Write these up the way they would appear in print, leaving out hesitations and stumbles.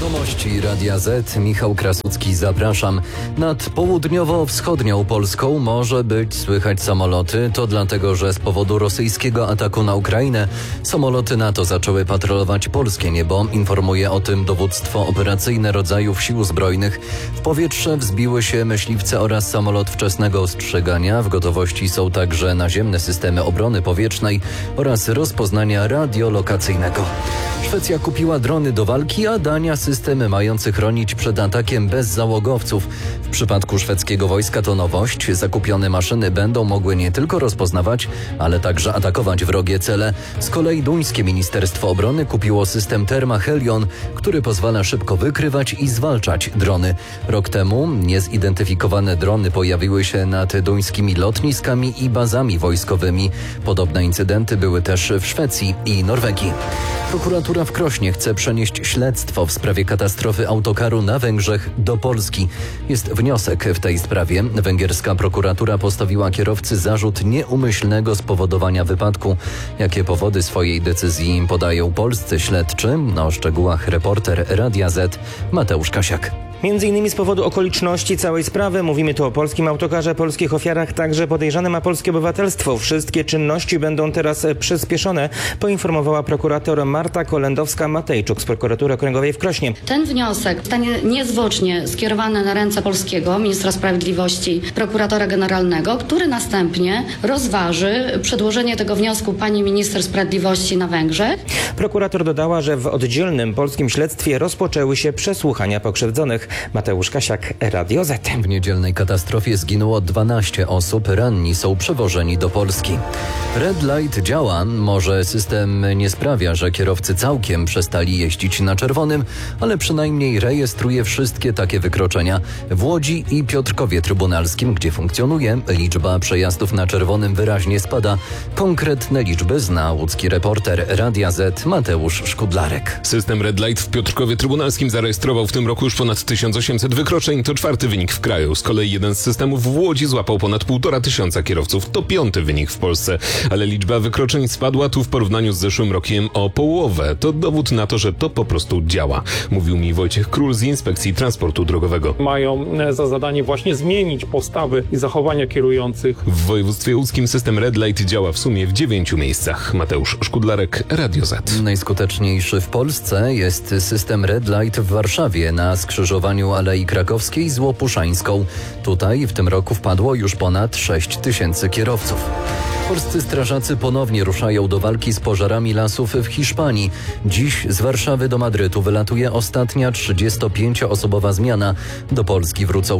Wiadomości Radia Z, Michał Krasucki, zapraszam. Nad południowo-wschodnią Polską może być słychać samoloty. To dlatego, że z powodu rosyjskiego ataku na Ukrainę samoloty NATO zaczęły patrolować polskie niebo. Informuje o tym dowództwo operacyjne rodzajów sił zbrojnych. W powietrze wzbiły się myśliwce oraz samolot wczesnego ostrzegania. W gotowości są także naziemne systemy obrony powietrznej oraz rozpoznania radiolokacyjnego. Szwecja kupiła drony do walki, a Dania systemy mające chronić przed atakiem bez załogowców. W przypadku szwedzkiego wojska to nowość. Zakupione maszyny będą mogły nie tylko rozpoznawać, ale także atakować wrogie cele. Z kolei duńskie Ministerstwo Obrony kupiło system Therma Helion, który pozwala szybko wykrywać i zwalczać drony. Rok temu niezidentyfikowane drony pojawiły się nad duńskimi lotniskami i bazami wojskowymi. Podobne incydenty były też w Szwecji i Norwegii. Prokuratura w Krośnie chce przenieść śledztwo w sprawie katastrofy autokaru na Węgrzech do Polski. Jest wniosek w tej sprawie. Węgierska prokuratura postawiła kierowcy zarzut nieumyślnego spowodowania wypadku. Jakie powody swojej decyzji podają polscy śledczy? O szczegółach reporter Radia Z Mateusz Kasiak. Między innymi z powodu okoliczności całej sprawy. Mówimy tu o polskim autokarze, polskich ofiarach, także podejrzany ma polskie obywatelstwo. Wszystkie czynności będą teraz przyspieszone, poinformowała prokurator Marta Kolendowska-Matejczuk z prokuratury okręgowej w Krośnie. Ten wniosek zostanie niezwłocznie skierowany na ręce polskiego ministra sprawiedliwości, prokuratora generalnego, który następnie rozważy przedłożenie tego wniosku pani minister sprawiedliwości na Węgrzech. Prokurator dodała, że w oddzielnym polskim śledztwie rozpoczęły się przesłuchania pokrzywdzonych. Mateusz Kasiak, Radio Z. W niedzielnej katastrofie zginęło 12 osób, ranni są przewożeni do Polski. Red Light działa, może system nie sprawia, że kierowcy całkiem przestali jeździć na czerwonym, ale przynajmniej rejestruje wszystkie takie wykroczenia. W Łodzi i Piotrkowie Trybunalskim, gdzie funkcjonuje, liczba przejazdów na czerwonym wyraźnie spada. Konkretne liczby zna łódzki reporter Radia Z Mateusz Szkudlarek. System Red Light w Piotrkowie Trybunalskim zarejestrował w tym roku już ponad 1800 wykroczeń. To 4. wynik w kraju. Z kolei jeden z systemów w Łodzi złapał ponad 1500 kierowców. To 5. wynik w Polsce. Ale liczba wykroczeń spadła tu w porównaniu z zeszłym rokiem o połowę. To dowód na to, że to po prostu działa. Mówił mi Wojciech Król z Inspekcji Transportu Drogowego. Mają za zadanie właśnie zmienić postawy i zachowania kierujących. W województwie łódzkim system Red Light działa w sumie w 9 miejscach. Mateusz Szkudlarek, Radio Z. Najskuteczniejszy w Polsce jest system Red Light w Warszawie na skrzyżowaniu Alei Krakowskiej z Łopuszańską. Tutaj w tym roku wpadło już ponad 6 000 kierowców. Polscy strażacy ponownie ruszają do walki z pożarami lasów w Hiszpanii. Dziś z Warszawy do Madrytu wylatuje ostatnia 35-osobowa zmiana. Do Polski wrócą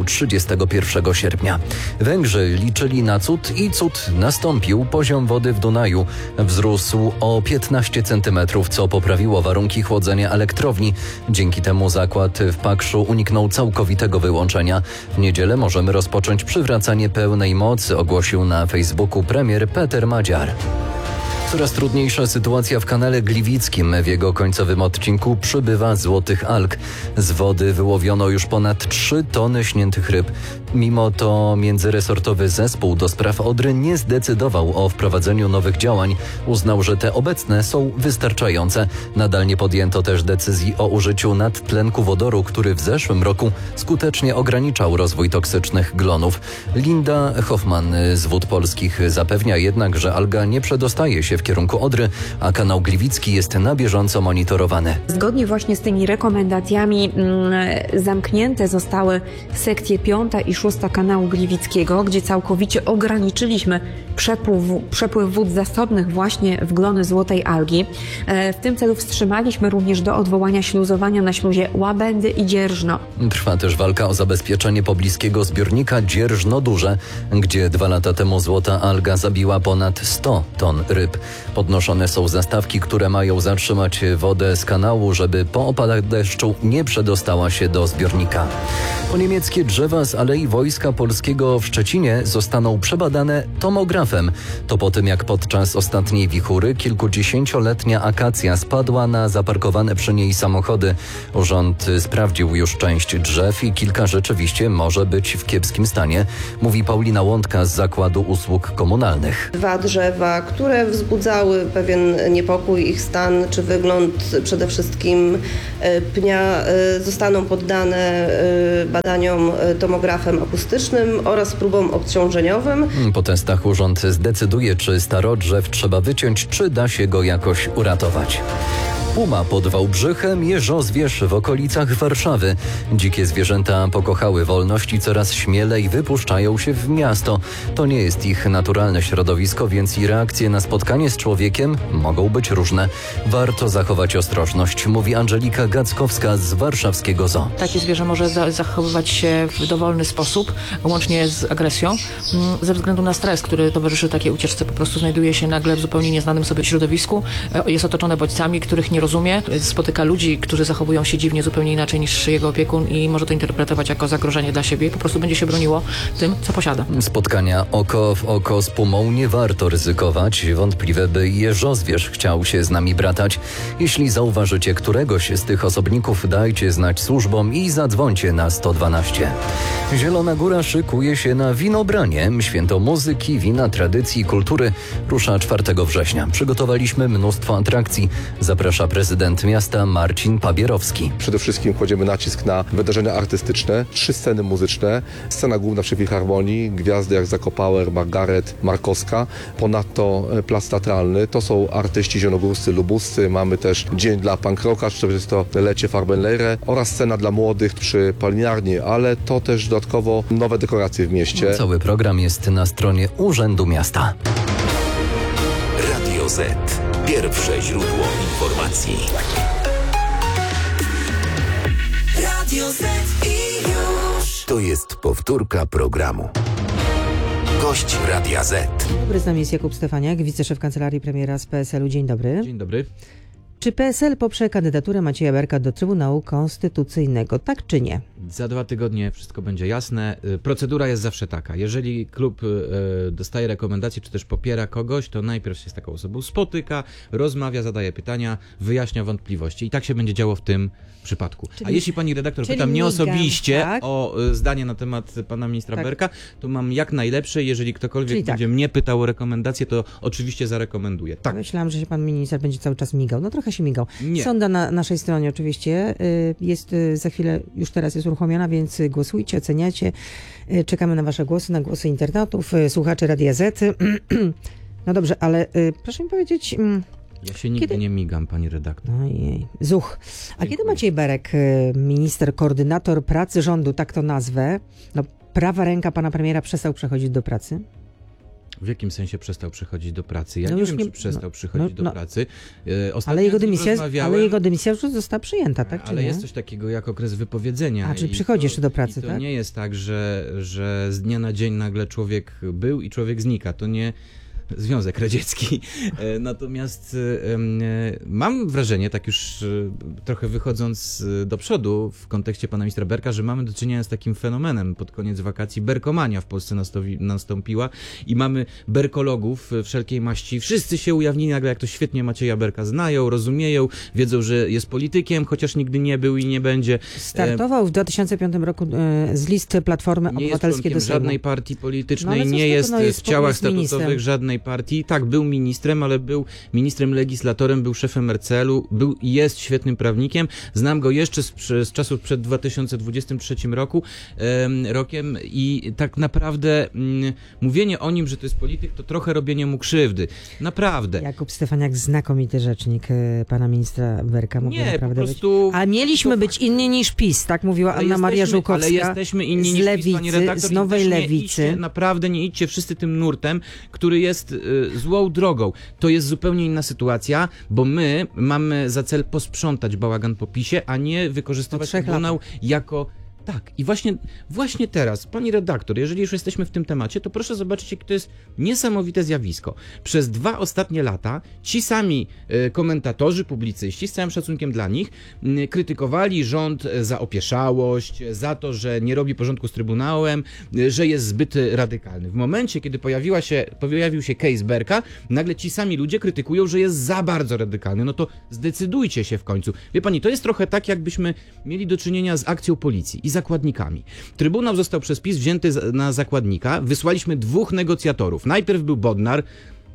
31 sierpnia. Węgrzy liczyli na cud i cud nastąpił. Poziom wody w Dunaju wzrósł o 15 cm, co poprawiło warunki chłodzenia elektrowni. Dzięki temu zakład w Pakszu uniknął całkowitego wyłączenia. W niedzielę możemy rozpocząć przywracanie pełnej mocy, ogłosił na Facebooku premier Peter Madziar. Coraz trudniejsza sytuacja w kanale Gliwickim. W jego końcowym odcinku przybywa złotych alg. Z wody wyłowiono już ponad 3 tony śniętych ryb. Mimo to międzyresortowy zespół do spraw Odry nie zdecydował o wprowadzeniu nowych działań. Uznał, że te obecne są wystarczające. Nadal nie podjęto też decyzji o użyciu nadtlenku wodoru, który w zeszłym roku skutecznie ograniczał rozwój toksycznych glonów. Linda Hoffman z Wód Polskich zapewnia jednak, że alga nie przedostaje się w kierunku Odry, a kanał Gliwicki jest na bieżąco monitorowany. Zgodnie właśnie z tymi rekomendacjami zamknięte zostały sekcje 5. i 6. kanału Gliwickiego, gdzie całkowicie ograniczyliśmy przepływ wód zasobnych właśnie w glony złotej algi. W tym celu wstrzymaliśmy również do odwołania śluzowania na śluzie Łabędy i Dzierżno. Trwa też walka o zabezpieczenie pobliskiego zbiornika Dzierżno-Duże, gdzie 2 lata temu złota alga zabiła ponad 100 ton ryb. Podnoszone są zastawki, które mają zatrzymać wodę z kanału, żeby po opadach deszczu nie przedostała się do zbiornika. Po niemieckie drzewa z Alei Wojska Polskiego w Szczecinie zostaną przebadane tomografem. To po tym, jak podczas ostatniej wichury kilkudziesięcioletnia akacja spadła na zaparkowane przy niej samochody. Urząd sprawdził już część drzew i kilka rzeczywiście może być w kiepskim stanie, mówi Paulina Łądka z Zakładu Usług Komunalnych. 2 drzewa, które wzbudzają wzbudzały pewien niepokój. Ich stan czy wygląd przede wszystkim pnia zostaną poddane badaniom tomografem akustycznym oraz próbom obciążeniowym. Po testach urząd zdecyduje, czy starodrzew trzeba wyciąć, czy da się go jakoś uratować. Puma pod Wałbrzychem, jeżozwierz w okolicach Warszawy. Dzikie zwierzęta pokochały wolność i coraz śmielej wypuszczają się w miasto. To nie jest ich naturalne środowisko, więc i reakcje na spotkanie z człowiekiem mogą być różne. Warto zachować ostrożność, mówi Angelika Gackowska z warszawskiego zoo. Takie zwierzę może zachowywać się w dowolny sposób, łącznie z agresją, ze względu na stres, który towarzyszy takiej ucieczce. Po prostu znajduje się nagle w zupełnie nieznanym sobie środowisku, jest otoczone bodźcami, których nie rozumie, spotyka ludzi, którzy zachowują się dziwnie, zupełnie inaczej niż jego opiekun i może to interpretować jako zagrożenie dla siebie i po prostu będzie się broniło tym, co posiada. Spotkania oko w oko z pumą nie warto ryzykować. Wątpliwe, by jeżozwierz chciał się z nami bratać. Jeśli zauważycie któregoś z tych osobników, dajcie znać służbom i zadzwońcie na 112. Zielona Góra szykuje się na winobranie. Święto muzyki, wina, tradycji i kultury rusza 4 września. Przygotowaliśmy mnóstwo atrakcji. Zaprasza prezydent miasta Marcin Pabierowski. Przede wszystkim kładziemy nacisk na wydarzenia artystyczne, 3 sceny muzyczne, scena główna przy Filharmonii, gwiazdy jak Zakopauer, Margaret, Markowska, ponadto plac teatralny. To są artyści zielonogórscy, lubuscy. Mamy też dzień dla punk rocka, czy jest to lecie Farbenlehre oraz scena dla młodych przy Palinarni, ale to też dodatkowo nowe dekoracje w mieście. Cały program jest na stronie Urzędu Miasta. Radio Z. Pierwsze źródło informacji. Radio Z i już. To jest powtórka programu. Gość Radia Z. Dobry, z nami jest Jakub Stefaniak, wiceszef Kancelarii Premiera z PSL-u. Dzień dobry. Dzień dobry. Czy PSL poprze kandydaturę Macieja Berka do Trybunału Konstytucyjnego, tak czy nie? Za 2 tygodnie wszystko będzie jasne. Procedura jest zawsze taka. Jeżeli klub dostaje rekomendacje, czy też popiera kogoś, to najpierw się z taką osobą spotyka, rozmawia, zadaje pytania, wyjaśnia wątpliwości. I tak się będzie działo w tym przypadku. A jeśli pani redaktor pyta mnie osobiście o zdanie na temat pana ministra Berka, to mam jak najlepsze. Jeżeli ktokolwiek będzie mnie pytał o rekomendacje, to oczywiście zarekomenduję. Tak. Myślałam, że się pan minister będzie cały czas migał. No trochę się migał. Nie. Sonda na naszej stronie oczywiście jest za chwilę, już teraz jest uruchomiona, więc głosujcie, oceniacie. Czekamy na wasze głosy, na głosy internautów, słuchaczy Radia Z. No dobrze, ale proszę mi powiedzieć... Ja się nigdy nie migam, pani redaktor. Ojej. Zuch. A kiedy Maciej Berek, minister, koordynator pracy rządu, tak to nazwę, no prawa ręka pana premiera, przestał przechodzić do pracy? W jakim sensie przestał przychodzić do pracy? Ja nie wiem, czy przestał przychodzić do pracy. Ale jego dymisja już została przyjęta, tak? Ale jest coś takiego jak okres wypowiedzenia. Czyli przychodzi jeszcze do pracy, to tak? To nie jest tak, że z dnia na dzień nagle człowiek był i człowiek znika. To nie Związek Radziecki. Natomiast mam wrażenie, tak już trochę wychodząc do przodu w kontekście pana ministra Berka, że mamy do czynienia z takim fenomenem. Pod koniec wakacji berkomania w Polsce nastąpiła i mamy berkologów wszelkiej maści. Wszyscy się ujawnili nagle, jak to świetnie Macieja Berka znają, rozumieją, wiedzą, że jest politykiem, chociaż nigdy nie był i nie będzie. Startował w 2005 roku z listy Platformy Obywatelskiej do Sejmu. Żadnej partii politycznej, nie jest w ciałach statutowych żadnej partii. Tak, był ministrem, ale był ministrem legislatorem, był szefem RCL-u, jest świetnym prawnikiem. Znam go jeszcze z czasów przed 2023 rokiem i tak naprawdę mówienie o nim, że to jest polityk, to trochę robienie mu krzywdy. Naprawdę. Jakub Stefaniak, znakomity rzecznik pana ministra Berka. Nie, naprawdę po prostu... A mieliśmy być inni niż PiS, tak mówiła Anna Maria Żółkowska. Ale jesteśmy inni niż PiS, pani redaktor. Z Nowej Lewicy. Idźcie, naprawdę nie idźcie wszyscy tym nurtem, który jest złą drogą. To jest zupełnie inna sytuacja, bo my mamy za cel posprzątać bałagan po PiS-ie, a nie wykorzystywać Trybunał jako... Tak, i właśnie teraz, pani redaktor, jeżeli już jesteśmy w tym temacie, to proszę zobaczyć, jak to jest niesamowite zjawisko. Przez 2 ostatnie lata ci sami komentatorzy, publicyści, z całym szacunkiem dla nich, krytykowali rząd za opieszałość, za to, że nie robi porządku z Trybunałem, że jest zbyt radykalny. W momencie, kiedy pojawił się case Berka, nagle ci sami ludzie krytykują, że jest za bardzo radykalny. No to zdecydujcie się w końcu. Wie pani, to jest trochę tak, jakbyśmy mieli do czynienia z akcją policji i zakładnikami. Trybunał został przez PiS wzięty na zakładnika. Wysłaliśmy 2 negocjatorów. Najpierw był Bodnar,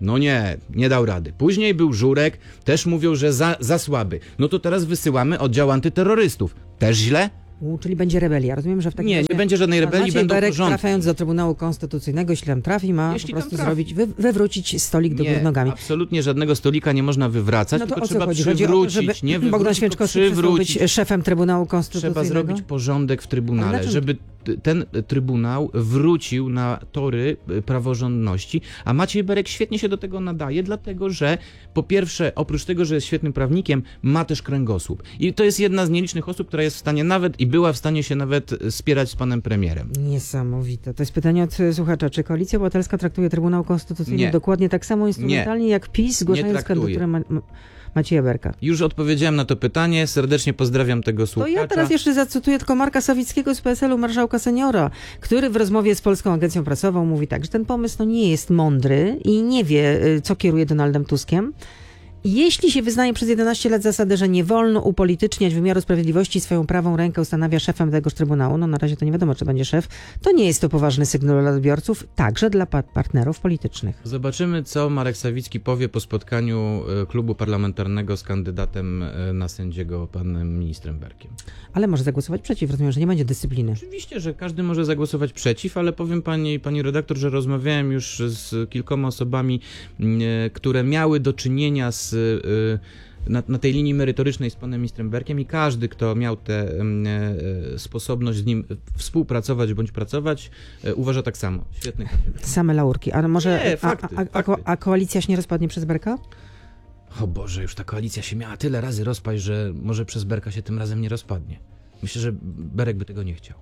No nie dał rady. Później był Żurek, też mówią, że za słaby. No to teraz wysyłamy oddział antyterrorystów. Też źle? Czyli będzie rebelia. Rozumiem, że w takim razie... Nie będzie żadnej rebelii, Maciej będą Berek, porządki. trafiając do Trybunału Konstytucyjnego, jeśli tam trafi, ma po prostu zrobić, wywrócić stolik do góry nogami. Absolutnie żadnego stolika nie można wywracać, No to tylko o co trzeba chodzi? przywrócić. Nie Bogdan wywrócić, Święczkowski tylko przestał przywrócić. być szefem Trybunału Konstytucyjnego? Trzeba zrobić porządek w Trybunale, Ale żeby ten Trybunał wrócił na tory praworządności, a Maciej Berek świetnie się do tego nadaje, dlatego że po pierwsze, oprócz tego, że jest świetnym prawnikiem, ma też kręgosłup. I to jest jedna z nielicznych osób, która jest w stanie była w stanie się nawet spierać z panem premierem. Niesamowite. To jest pytanie od słuchacza. Czy Koalicja Obywatelska traktuje Trybunał Konstytucyjny dokładnie tak samo instrumentalnie jak PiS, zgłaszając kandydaturę Macieja Berka? Już odpowiedziałem na to pytanie. Serdecznie pozdrawiam tego słuchacza. To ja teraz jeszcze zacytuję tylko Marka Sawickiego z PSL-u, marszałka seniora, który w rozmowie z Polską Agencją Prasową mówi tak, że ten pomysł nie jest mądry i nie wie, co kieruje Donaldem Tuskiem. Jeśli się wyznaje przez 11 lat zasadę, że nie wolno upolityczniać wymiaru sprawiedliwości, swoją prawą rękę ustanawia szefem tegoż Trybunału, no na razie to nie wiadomo, czy będzie szef, to nie jest to poważny sygnał dla odbiorców, także dla partnerów politycznych. Zobaczymy, co Marek Sawicki powie po spotkaniu klubu parlamentarnego z kandydatem na sędziego, panem ministrem Berkiem. Ale może zagłosować przeciw, rozumiem, że nie będzie dyscypliny. Oczywiście, że każdy może zagłosować przeciw, ale powiem pani redaktor, że rozmawiałem już z kilkoma osobami, które miały do czynienia na tej linii merytorycznej z panem ministrem Berkiem i każdy, kto miał tę sposobność z nim współpracować bądź pracować, uważa tak samo. Świetny kandydat. Same laurki. A może Nie, fakty. A koalicja się nie rozpadnie przez Berka? O Boże, już ta koalicja się miała tyle razy rozpaść, że może przez Berka się tym razem nie rozpadnie. Myślę, że Berek by tego nie chciał.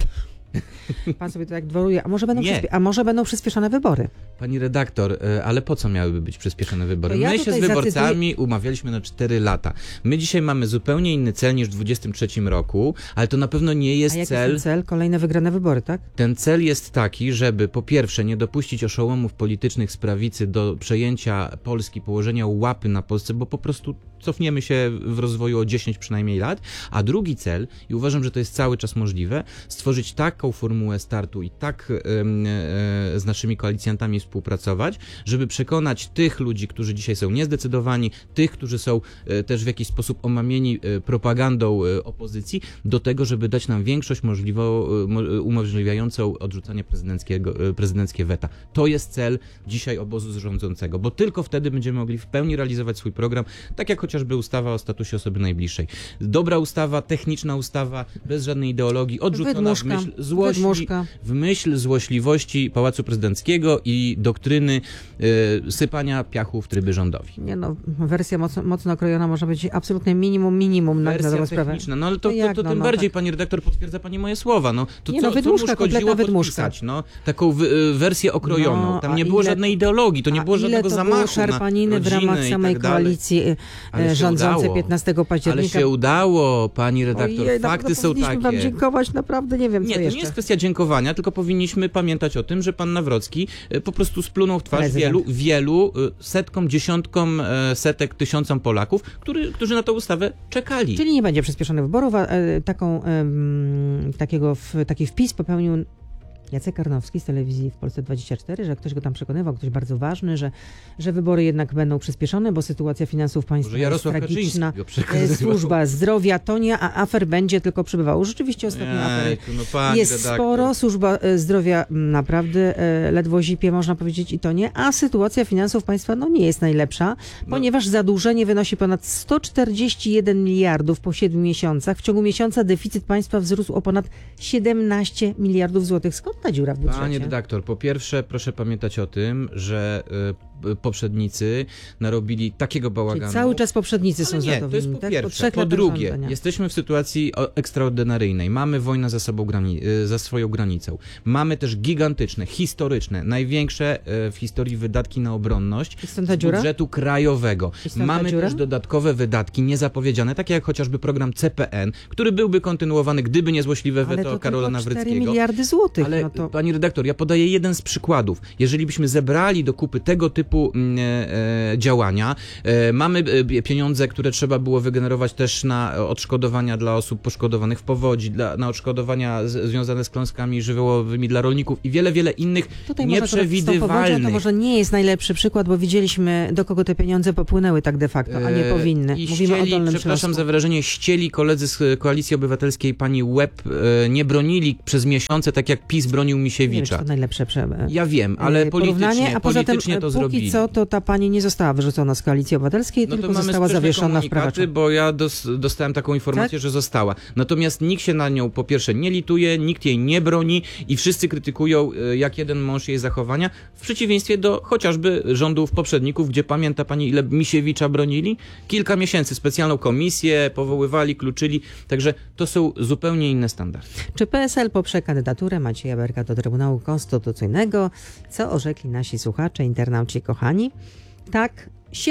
Pan sobie to jak dworuje. A może będą przyspieszone wybory? Pani redaktor, ale po co miałyby być przyspieszone wybory? Ja My się z wyborcami umawialiśmy na 4 lata. My dzisiaj mamy zupełnie inny cel niż w 2023 roku, ale to na pewno nie jest jaki cel... jest ten cel? Kolejne wygrane wybory, tak? Ten cel jest taki, żeby po pierwsze nie dopuścić oszołomów politycznych z prawicy do przejęcia Polski, położenia łapy na Polsce, bo po prostu cofniemy się w rozwoju o 10 przynajmniej lat, a drugi cel, i uważam, że to jest cały czas możliwe, stworzyć taką formułę startu i tak z naszymi koalicjantami współpracować, żeby przekonać tych ludzi, którzy dzisiaj są niezdecydowani, tych, którzy są też w jakiś sposób omamieni propagandą opozycji, do tego, żeby dać nam większość umożliwiającą odrzucanie prezydenckie weta. To jest cel dzisiaj obozu rządzącego, bo tylko wtedy będziemy mogli w pełni realizować swój program, tak jak chociażby ustawa o statusie osoby najbliższej. Dobra ustawa, techniczna ustawa, bez żadnej ideologii, odrzucona w myśl złośliwości Pałacu Prezydenckiego i doktryny sypania piachu w tryby rządowi. Nie no, wersja mocno okrojona może być absolutnie minimum na dobrą sprawę. Techniczna, no ale to tym bardziej, pani redaktor, potwierdza pani moje słowa. No, to co mu szkodziło podpisać? Taką wersję okrojoną. Tam nie było żadnej ideologii, to nie było żadnego zamachu na rodziny szarpaniny w ramach samej koalicji rządzącej 15 października. Ale się udało, pani redaktor. Fakty są takie. Powinniśmy wam dziękować, naprawdę nie wiem, co jeszcze. To nie jest kwestia dziękowania, tylko powinniśmy pamiętać o tym, że pan Nawrocki po prostu splunął w twarz wielu setkom, dziesiątkom, setek, tysiącom Polaków, którzy na tę ustawę czekali. Czyli nie będzie przyspieszonych wyborów, a taki wpis popełnił Jacek Karnowski z telewizji w Polsce 24, że ktoś go tam przekonywał, ktoś bardzo ważny, że wybory jednak będą przyspieszone, bo sytuacja finansów państwa jest tragiczna. Służba zdrowia tonie, a afer będzie tylko przybywało. Rzeczywiście ostatnio afery jest sporo. Służba zdrowia naprawdę ledwo zipie, można powiedzieć, i tonie, a sytuacja finansów państwa nie jest najlepsza, ponieważ zadłużenie wynosi ponad 141 miliardów po 7 miesiącach. W ciągu miesiąca deficyt państwa wzrósł o ponad 17 miliardów złotych. Skąd ta dziura w budżecie? Panie redaktor, po pierwsze proszę pamiętać o tym, że poprzednicy narobili takiego bałaganu. Czyli cały czas poprzednicy są za to to jest winni, po pierwsze. Po drugie, jesteśmy w sytuacji ekstraordynaryjnej. Mamy wojnę za swoją granicą. Mamy też gigantyczne, historyczne, największe w historii wydatki na obronność z budżetu krajowego. Mamy też dodatkowe wydatki niezapowiedziane, takie jak chociażby program CPN, który byłby kontynuowany, gdyby nie złośliwe weto Karola Nawrockiego. 4 miliardy złotych. Ale pani redaktor, ja podaję jeden z przykładów. Jeżeli byśmy zebrali do kupy tego typu typu działania. Mamy pieniądze, które trzeba było wygenerować też na odszkodowania dla osób poszkodowanych w powodzi, na odszkodowania związane z klęskami żywiołowymi dla rolników i wiele innych Tutaj nieprzewidywalnych. To może nie jest najlepszy przykład, bo widzieliśmy, do kogo te pieniądze popłynęły tak de facto, a nie powinny. Mówimy o dolnym przepraszam za wyrażenie, ścieli koledzy z Koalicji Obywatelskiej pani Łeb, nie bronili przez miesiące, tak jak PiS bronił Misiewicza. Nie wiem, czy to najlepsze Ja wiem, ale politycznie, a poza tym, to zrobili. Póki co, to ta pani nie została wyrzucona z Koalicji Obywatelskiej, tylko została zawieszona w prawach. Bo ja dostałem taką informację, że została. Natomiast nikt się na nią po pierwsze nie lituje, nikt jej nie broni i wszyscy krytykują jak jeden mąż jej zachowania, w przeciwieństwie do chociażby rządów poprzedników, gdzie pamięta pani, ile Misiewicza bronili? Kilka miesięcy specjalną komisję powoływali, kluczyli, także to są zupełnie inne standardy. Czy PSL poprze kandydaturę Macieja Berka do Trybunału Konstytucyjnego? Co orzekli nasi słuchacze, internauci kochani? Tak,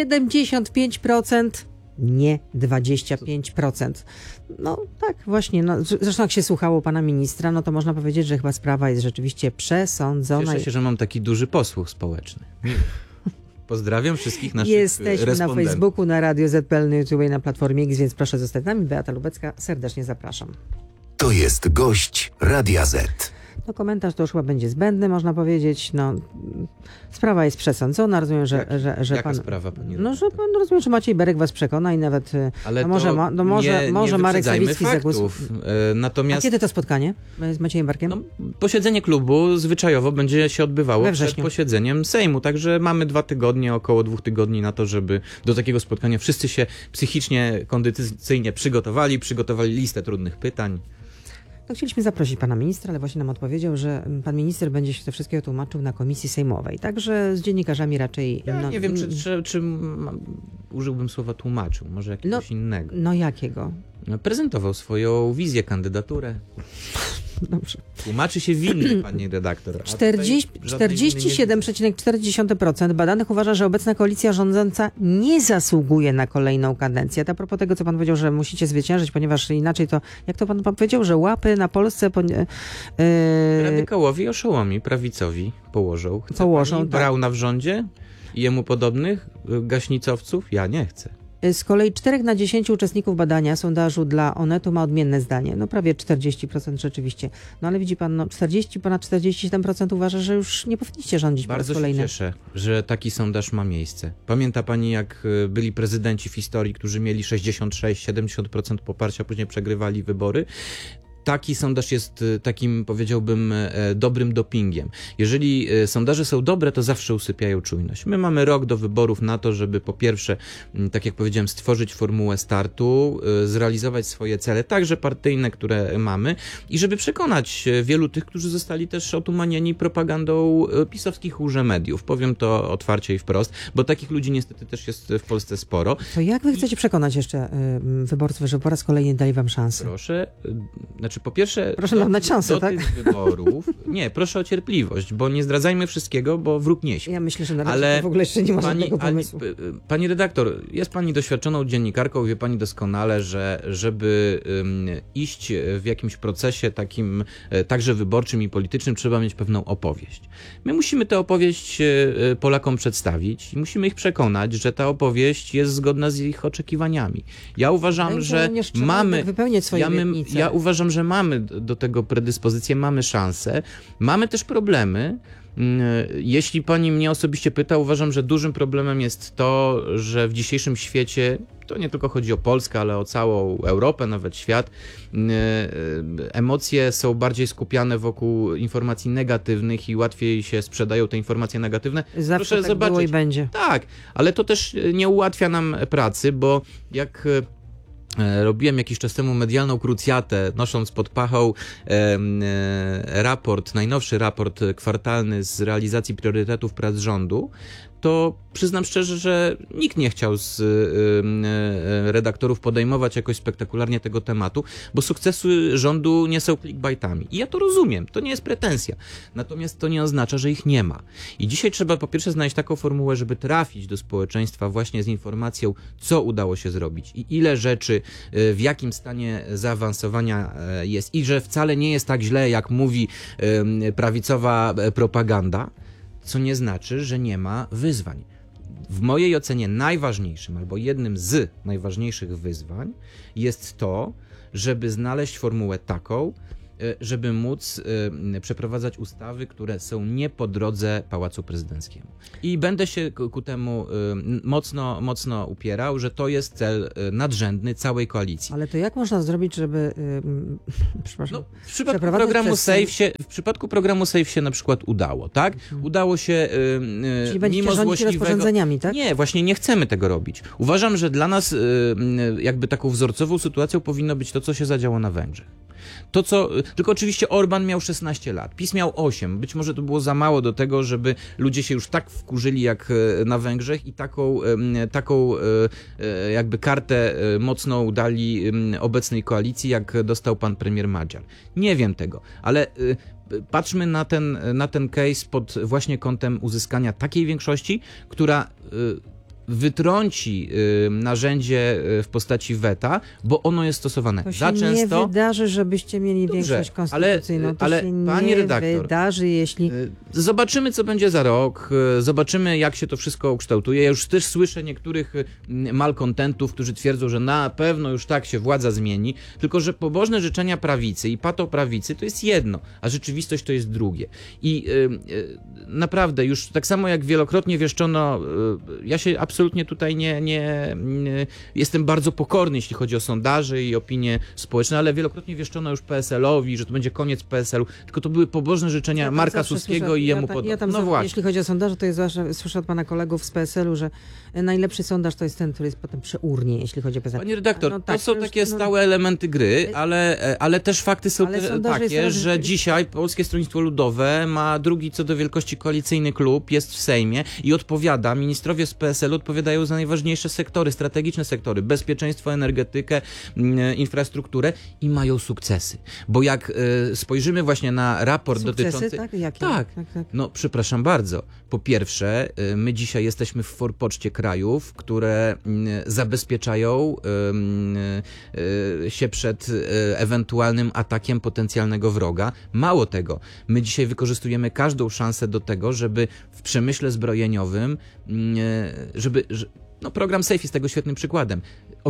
75%, nie 25%. No tak, właśnie. Zresztą jak się słuchało pana ministra, no to można powiedzieć, że chyba sprawa jest rzeczywiście przesądzona. Cieszę się, że mam taki duży posłuch społeczny. Pozdrawiam wszystkich naszych Jesteśmy respondentów. na Facebooku, na Radio ZPL, na YouTube i na Platformie X, więc proszę zostać z nami. Beata Lubecka, serdecznie zapraszam. To jest gość Radia Z. No komentarz to już chyba będzie zbędny, można powiedzieć. No, sprawa jest przesądzona. Rozumiem, że Jaka pan... sprawa, panie No, że pan rozumie, że Maciej Berek was przekona i nawet... Ale może Marek Sawicki zagłosuje. Natomiast... A kiedy to spotkanie z Maciejem Berkiem? No, posiedzenie klubu zwyczajowo będzie się odbywało przed posiedzeniem Sejmu, także mamy 2 tygodnie, około 2 tygodni na to, żeby do takiego spotkania wszyscy się psychicznie, kondycyjnie przygotowali listę trudnych pytań. No, chcieliśmy zaprosić pana ministra, ale właśnie nam odpowiedział, że pan minister będzie się te wszystkiego tłumaczył na komisji sejmowej. Także z dziennikarzami raczej... Ja nie wiem, czy użyłbym słowa tłumaczył, może jakiegoś innego. No jakiego? Prezentował swoją wizję, kandydaturę. Dobrze. Tłumaczy się winny, pani redaktor. 47,4% badanych uważa, że obecna koalicja rządząca nie zasługuje na kolejną kadencję. A propos tego, co pan powiedział, że musicie zwyciężyć, ponieważ inaczej to, jak to pan powiedział, że łapy na Polsce... Radykałowi, oszołomi, prawicowi położą. Chce pani Brauna w rządzie i jemu podobnych gaśnicowców? Ja nie chcę. Z kolei 4 na 10 uczestników badania sondażu dla Onetu ma odmienne zdanie. No prawie 40% rzeczywiście. No ale widzi pan, ponad 47% uważa, że już nie powinniście rządzić po raz kolejny. Bardzo się cieszę, że taki sondaż ma miejsce. Pamięta pani, jak byli prezydenci w historii, którzy mieli 66-70% poparcia, później przegrywali wybory? Taki sondaż jest takim, powiedziałbym, dobrym dopingiem. Jeżeli sondaże są dobre, to zawsze usypiają czujność. My mamy rok do wyborów na to, żeby po pierwsze, tak jak powiedziałem, stworzyć formułę startu, zrealizować swoje cele, także partyjne, które mamy i żeby przekonać wielu tych, którzy zostali też otumanieni propagandą pisowskich mediów. Powiem to otwarcie i wprost, bo takich ludzi niestety też jest w Polsce sporo. To jak wy chcecie przekonać jeszcze wyborców, że po raz kolejny dali wam szansę? Proszę, po pierwsze, proszę nam dać szansę, do tych wyborów. Nie, proszę o cierpliwość, bo nie zdradzajmy wszystkiego, bo wróg nie śpi. Ja myślę, że na razie w ogóle jeszcze nie ma żadnego pomysłu. Pani redaktor, jest pani doświadczoną dziennikarką, wie pani doskonale, że żeby iść w jakimś procesie takim także wyborczym i politycznym, trzeba mieć pewną opowieść. My musimy tę opowieść Polakom przedstawić i musimy ich przekonać, że ta opowieść jest zgodna z ich oczekiwaniami. Ja uważam, że mamy... Ja uważam, że mamy do tego predyspozycję, mamy szansę, mamy też problemy. Jeśli pani mnie osobiście pyta, uważam, że dużym problemem jest to, że w dzisiejszym świecie, to nie tylko chodzi o Polskę, ale o całą Europę, nawet świat, emocje są bardziej skupiane wokół informacji negatywnych i łatwiej się sprzedają te informacje negatywne. Zawsze proszę tak zobaczyć. Było i będzie. Tak, ale to też nie ułatwia nam pracy, bo jak... Robiłem jakiś czas temu medialną krucjatę, nosząc pod pachą najnowszy raport kwartalny z realizacji priorytetów prac rządu, to przyznam szczerze, że nikt nie chciał z redaktorów podejmować jakoś spektakularnie tego tematu, bo sukcesy rządu nie są clickbaitami. I ja to rozumiem, to nie jest pretensja. Natomiast to nie oznacza, że ich nie ma. I dzisiaj trzeba po pierwsze znaleźć taką formułę, żeby trafić do społeczeństwa właśnie z informacją, co udało się zrobić i ile rzeczy, w jakim stanie zaawansowania jest i że wcale nie jest tak źle, jak mówi prawicowa propaganda, co nie znaczy, że nie ma wyzwań. w mojej ocenie najważniejszym albo jednym z najważniejszych wyzwań jest to, żeby znaleźć formułę taką, żeby móc przeprowadzać ustawy, które są nie po drodze Pałacu Prezydenckiemu. I będę się ku temu mocno upierał, że to jest cel nadrzędny całej koalicji. Ale to jak można zrobić, żeby w przypadku programu SAFE się na przykład udało, tak? Udało się Czyli będziecie rządzić rozporządzeniami, tak? Nie, właśnie nie chcemy tego robić. Uważam, że dla nas jakby taką wzorcową sytuacją powinno być to, co się zadziało na Węgrzech. Tylko oczywiście Orban miał 16 lat, PiS miał 8. Być może to było za mało do tego, żeby ludzie się już tak wkurzyli jak na Węgrzech i taką jakby kartę mocną dali obecnej koalicji, jak dostał pan premier Magyar. Nie wiem tego, ale patrzmy na ten case pod właśnie kątem uzyskania takiej większości, która wytrąci narzędzie w postaci weta, bo ono jest stosowane to się za często. Nie wydarzy, żebyście mieli większość konstytucyjną. To się pani redaktor, nie wydarzy, jeśli... Zobaczymy, co będzie za rok, zobaczymy, jak się to wszystko ukształtuje. Ja już też słyszę niektórych malkontentów, którzy twierdzą, że na pewno już tak się władza zmieni, tylko że pobożne życzenia prawicy i patoprawicy to jest jedno, a rzeczywistość to jest drugie. I naprawdę już tak samo jak wielokrotnie wieszczono, ja się absolutnie tutaj nie jestem bardzo pokorny, jeśli chodzi o sondaże i opinie społeczne, ale wielokrotnie wieszczono już PSL-owi, że to będzie koniec PSL-u, tylko to były pobożne życzenia Marka Suskiego i jemu podobne. Jeśli chodzi o sondaże, to jest zawsze, słyszę od pana kolegów z PSL-u, że najlepszy sondaż to jest ten, który jest potem przy urnie, jeśli chodzi o PSL. Pani redaktor, to są takie stałe elementy gry, ale też fakty są takie, że dzisiaj Polskie Stronnictwo Ludowe ma drugi co do wielkości koalicyjny klub, jest w Sejmie i odpowiada, ministrowie z PSL-u odpowiadają za najważniejsze sektory, strategiczne sektory, bezpieczeństwo, energetykę, infrastrukturę i mają sukcesy. Bo jak spojrzymy właśnie na raport dotyczący... Tak? Jakie? Tak. No przepraszam bardzo. Po pierwsze, my dzisiaj jesteśmy w forpoczcie krajów, które zabezpieczają się przed ewentualnym atakiem potencjalnego wroga. Mało tego, my dzisiaj wykorzystujemy każdą szansę do tego, żeby w przemyśle zbrojeniowym, program SAFE jest tego świetnym przykładem.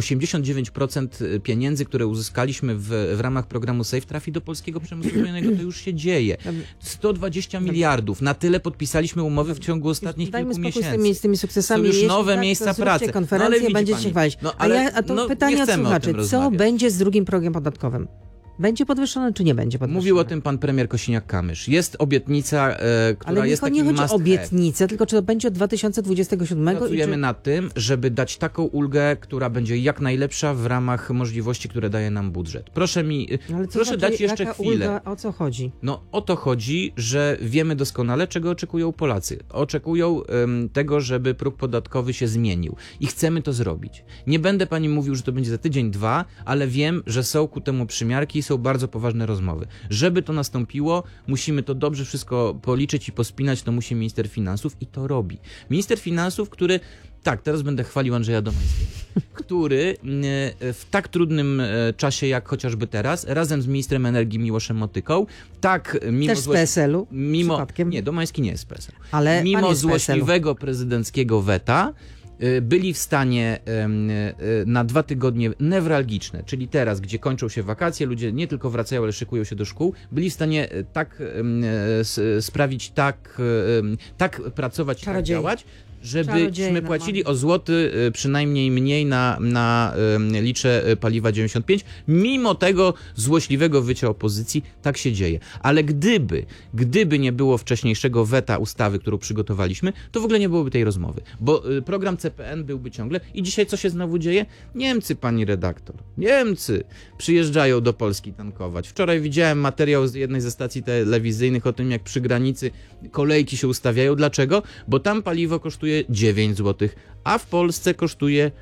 89% pieniędzy, które uzyskaliśmy w ramach programu SAFE trafi do polskiego przemysłu zbrojeniowego. To już się dzieje. 120 miliardów. Na tyle podpisaliśmy umowy w ciągu ostatnich kilku miesięcy. Z tymi sukcesami. Są już nowe miejsca pracy. Konferencje, będziecie się chwalić. Pytanie od słuchaczy. Co będzie z drugim progiem podatkowym? Będzie podwyższone, czy nie będzie podwyższone? Mówił o tym pan premier Kosiniak-Kamysz. Jest obietnica, która jest takim must have. Ale nie chodzi o obietnicę, tylko czy to będzie od 2027? Pracujemy nad tym, żeby dać taką ulgę, która będzie jak najlepsza w ramach możliwości, które daje nam budżet. Proszę dać jeszcze chwilę. Ulga, o co chodzi? No o to chodzi, że wiemy doskonale, czego oczekują Polacy. Oczekują tego, żeby próg podatkowy się zmienił. I chcemy to zrobić. Nie będę pani mówił, że to będzie za tydzień, dwa, ale wiem, że są ku temu przymiarki, są bardzo poważne rozmowy. Żeby to nastąpiło, musimy to dobrze wszystko policzyć i pospinać, to musi minister finansów i to robi. Minister finansów, który, tak, teraz będę chwalił Andrzeja Domańskiego, który w tak trudnym czasie jak chociażby teraz, razem z ministrem energii Miłoszem Motyką, tak mimo... Też z PSL-u? Przypadkiem? Nie, Domański nie jest z PSL-u. Ale mimo złośliwego prezydenckiego weta, byli w stanie na 2 tygodnie newralgiczne, czyli teraz, gdzie kończą się wakacje, ludzie nie tylko wracają, ale szykują się do szkół, byli w stanie tak sprawić, tak pracować i tak działać, żebyśmy płacili o złoty przynajmniej mniej na litrze paliwa 95. Mimo tego złośliwego wycia opozycji tak się dzieje. Ale gdyby nie było wcześniejszego weta ustawy, którą przygotowaliśmy, to w ogóle nie byłoby tej rozmowy. Bo program CPN byłby ciągle. I dzisiaj co się znowu dzieje? Niemcy, pani redaktor, Niemcy przyjeżdżają do Polski tankować. Wczoraj widziałem materiał z jednej ze stacji telewizyjnych o tym, jak przy granicy kolejki się ustawiają. Dlaczego? Bo tam paliwo kosztuje 9 zł, a w Polsce kosztuje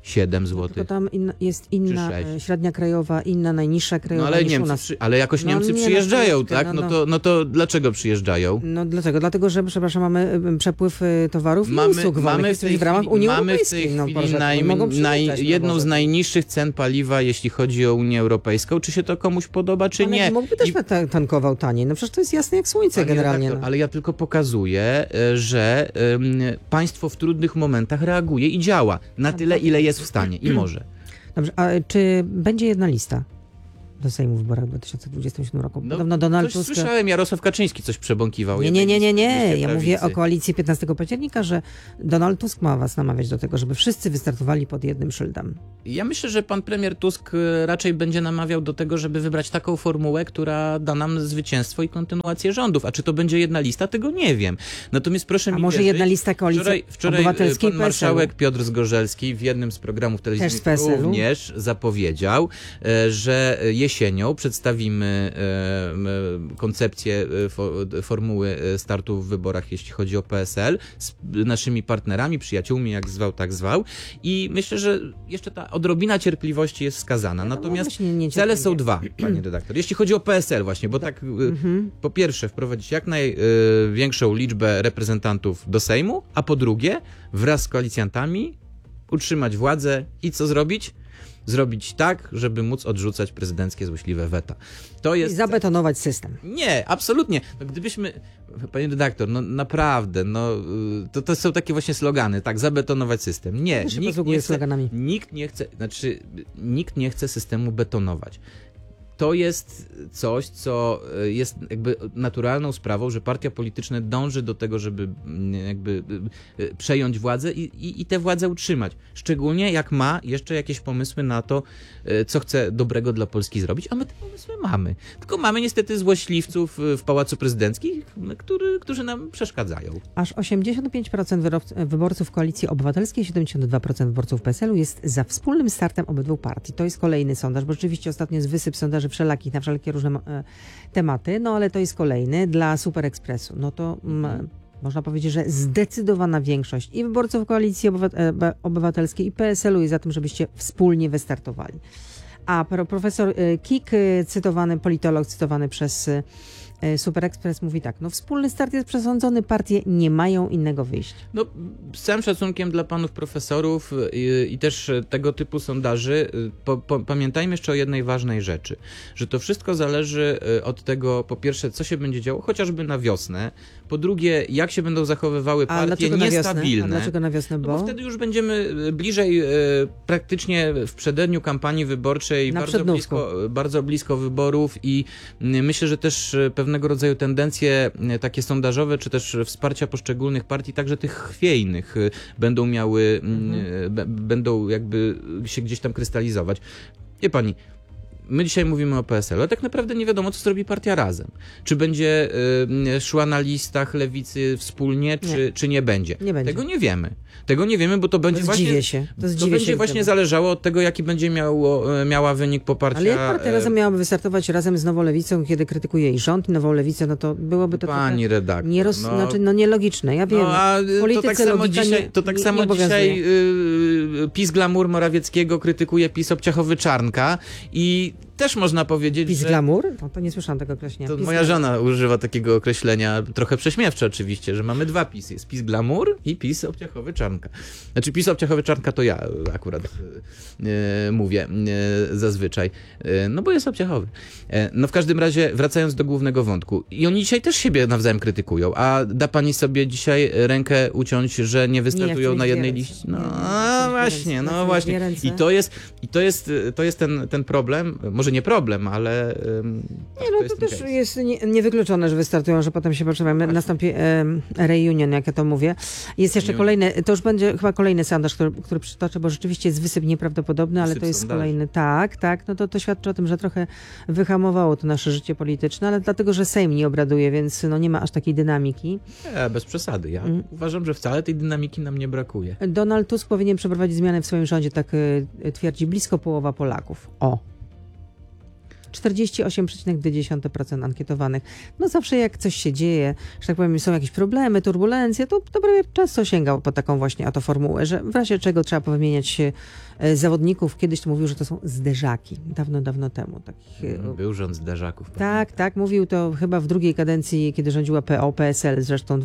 7 zł. Tylko tam jest inna Czy 6. średnia krajowa, inna najniższa krajowa No ale niż u nas. ale jakoś Niemcy nie przyjeżdżają, na tak? No to dlaczego przyjeżdżają? No dlatego, że przepraszam, mamy przepływ towarów i usług wolnych w ramach Unii Europejskiej. Mamy w tej chwili jedną z najniższych cen paliwa, jeśli chodzi o Unię Europejską. Czy się to komuś podoba, czy nie? Mógłby też tankował taniej. No przecież to jest jasne jak słońce generalnie. Redaktor, ale ja tylko pokazuję, że państwo w trudnych momentach reaguje i działa na tyle, ile jest w stanie i może. Dobrze, a czy będzie jedna lista do Sejmu w wyborach w 2027 roku? Podobno Donald Tusk... Słyszałem, Jarosław Kaczyński coś przebąkiwał. Nie. Ja mówię o koalicji 15 października, że Donald Tusk ma was namawiać do tego, żeby wszyscy wystartowali pod jednym szyldem. Ja myślę, że pan premier Tusk raczej będzie namawiał do tego, żeby wybrać taką formułę, która da nam zwycięstwo i kontynuację rządów. A czy to będzie jedna lista? Tego nie wiem. Natomiast proszę mi może wierzyć, jedna lista koalicji obywatelskiej pan marszałek Piotr Zgorzelski w jednym z programów telewizyjnych również zapowiedział, że jesienią przedstawimy koncepcję formuły startu w wyborach, jeśli chodzi o PSL, z naszymi partnerami, przyjaciółmi, jak zwał, tak zwał. I myślę, że jeszcze ta odrobina cierpliwości jest wskazana. Natomiast cele są dwa, panie redaktor. Jeśli chodzi o PSL właśnie, bo tak po pierwsze wprowadzić jak największą liczbę reprezentantów do Sejmu, a po drugie wraz z koalicjantami utrzymać władzę i co zrobić? Zrobić tak, żeby móc odrzucać prezydenckie złośliwe weta. To jest... I zabetonować system. Nie, absolutnie. No gdybyśmy, panie redaktor, no naprawdę, to są takie właśnie slogany, tak, zabetonować system. Nie, nikt nie chce systemu betonować. To jest coś, co jest jakby naturalną sprawą, że partia polityczna dąży do tego, żeby jakby przejąć władzę i tę władzę utrzymać. Szczególnie jak ma jeszcze jakieś pomysły na to, co chce dobrego dla Polski zrobić, a my te pomysły mamy. Tylko mamy niestety złośliwców w Pałacu Prezydenckim, którzy nam przeszkadzają. Aż 85% wyborców Koalicji Obywatelskiej, 72% wyborców PSL-u jest za wspólnym startem obydwu partii. To jest kolejny sondaż, bo rzeczywiście ostatnio jest wysyp sondaży wszelakich na wszelkie różne tematy, no ale to jest kolejny dla Super Expressu. No to można powiedzieć, że zdecydowana większość i wyborców Koalicji Obywatelskiej i PSL-u jest za tym, żebyście wspólnie wystartowali. A profesor Kik, politolog cytowany przez Super Express mówi tak, no wspólny start jest przesądzony, partie nie mają innego wyjścia. No, z całym szacunkiem dla panów profesorów i też tego typu sondaży, pamiętajmy jeszcze o jednej ważnej rzeczy, że to wszystko zależy od tego, po pierwsze, co się będzie działo, chociażby na wiosnę, po drugie, jak się będą zachowywały partie niestabilne. A dlaczego na wiosnę? Bo wtedy już będziemy bliżej, praktycznie w przededniu kampanii wyborczej, bardzo blisko wyborów i myślę, że też pewnego rodzaju tendencje takie sondażowe, czy też wsparcia poszczególnych partii, także tych chwiejnych, będą jakby się gdzieś tam krystalizować. Wie pani, my dzisiaj mówimy o PSL, ale tak naprawdę nie wiadomo, co zrobi partia Razem. Czy będzie szła na listach lewicy wspólnie, czy nie będzie. Nie będzie. Tego nie wiemy, bo to będzie właśnie zależało od tego, jaki będzie miała wynik poparcia. Ale jak partia Razem miałaby wystartować razem z Nową Lewicą, kiedy krytykuje i rząd, i Nową Lewicę, no to byłoby to pani redaktor, nielogiczne. Ja wiem. To tak samo dzisiaj PiS Glamour Morawieckiego krytykuje PiS Obciachowy-Czarnka i też można powiedzieć, PiS Glamour? No to nie słyszałam tego określenia. To moja żona używa takiego określenia, trochę prześmiewcze oczywiście, że mamy dwa PiS. Jest PiS Glamour i PiS Obciachowy-Czarnka. Znaczy PiS Obciachowy-Czarnka to ja akurat mówię zazwyczaj, no bo jest obciachowy. No w każdym razie, wracając do głównego wątku. I oni dzisiaj też siebie nawzajem krytykują, a da pani sobie dzisiaj rękę uciąć, że nie wystartują na jednej liście? No właśnie. I to jest ten problem, może nie problem, ale... to też jest niewykluczone, że wystartują, że potem się potrzebujemy. Nastąpi reunion, jak ja to mówię. Jest jeszcze kolejny, to już będzie chyba kolejny sondaż, który przytoczę, bo rzeczywiście jest wysyp nieprawdopodobny, ale to jest sondaży. Kolejny. Tak, no to świadczy o tym, że trochę wyhamowało to nasze życie polityczne, ale dlatego, że Sejm nie obraduje, więc nie ma aż takiej dynamiki. Bez przesady. Ja uważam, że wcale tej dynamiki nam nie brakuje. Donald Tusk powinien przeprowadzić zmiany w swoim rządzie, tak twierdzi blisko połowa Polaków. 48,2% ankietowanych. No zawsze jak coś się dzieje, że tak powiem, są jakieś problemy, turbulencje, to premier często sięgał po taką właśnie oto formułę, że w razie czego trzeba powymieniać zawodników. Kiedyś to mówił, że to są zderzaki. Dawno temu. Był rząd zderzaków. Tak, mówił to chyba w drugiej kadencji, kiedy rządziła PO-PSL, zresztą